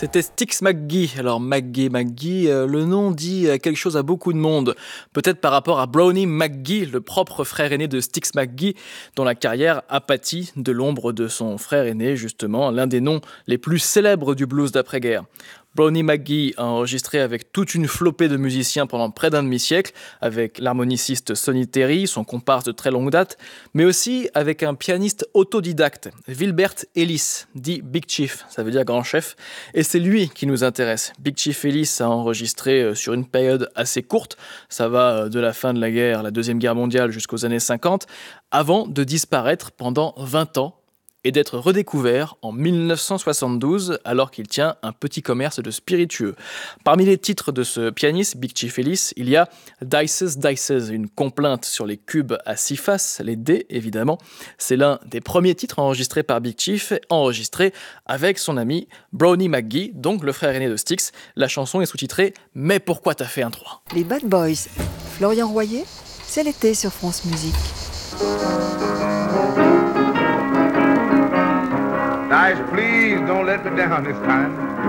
C'était Styx McGee. Alors McGee, le nom dit quelque chose à beaucoup de monde. Peut-être par rapport à Brownie McGee, le propre frère aîné de Styx McGee, dont la carrière a pâti de l'ombre de son frère aîné, justement, l'un des noms les plus célèbres du blues d'après-guerre. Brownie McGee a enregistré avec toute une flopée de musiciens pendant près d'un demi-siècle, avec l'harmoniciste Sonny Terry, son comparse de très longue date, mais aussi avec un pianiste autodidacte, Wilbert Ellis, dit Big Chief, ça veut dire grand chef, et c'est lui qui nous intéresse. Big Chief Ellis a enregistré sur une période assez courte, ça va de la fin de la guerre, la Deuxième Guerre mondiale jusqu'aux années 50, avant de disparaître pendant 20 ans, et d'être redécouvert en 1972 alors qu'il tient un petit commerce de spiritueux. Parmi les titres de ce pianiste, Big Chief Ellis, il y a Dices Dices, une complainte sur les cubes à 6 faces, les D évidemment. C'est l'un des premiers titres enregistrés par Big Chief, enregistré avec son ami Brownie McGee, donc le frère aîné de Styx. La chanson est sous-titrée « Mais pourquoi t'as fait un 3 ?» Les Bad Boys, Florian Royer, c'est l'été sur France Musique. Dice, please don't let me down this time.